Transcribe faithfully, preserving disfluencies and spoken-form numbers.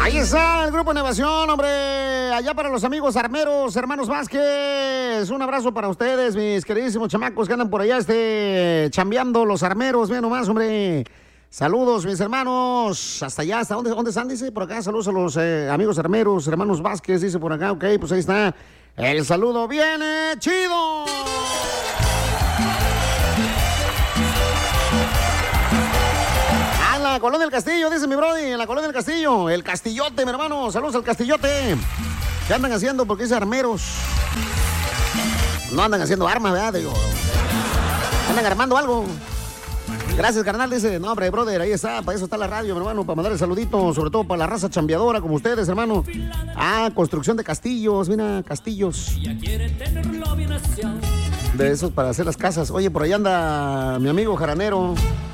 Ahí está el Grupo Innovación, hombre. Allá para los amigos armeros, hermanos Vázquez. Un abrazo para ustedes, mis queridísimos chamacos que andan por allá este, chambeando los armeros. Bien nomás, hombre. Saludos, mis hermanos. Hasta allá, ¿hasta dónde, dónde están? Dice por acá. Saludos a los eh, amigos armeros, hermanos Vázquez. Dice por acá, ok, pues ahí está. El saludo viene chido. Ah, en la Colonia del Castillo, dice mi brody, en la Colonia del Castillo. El Castillote, mi hermano. Saludos al Castillote. ¿Qué andan haciendo? Porque dice armeros. No andan haciendo armas, ¿verdad? Digo, andan armando algo. Gracias, carnal, dice. No, hombre, brother, ahí está. Para eso está la radio, mi hermano. Para mandar el saludito, sobre todo para la raza chambeadora como ustedes, hermano. Ah, construcción de castillos. Mira, castillos. De esos para hacer las casas. Oye, por ahí anda mi amigo jaranero.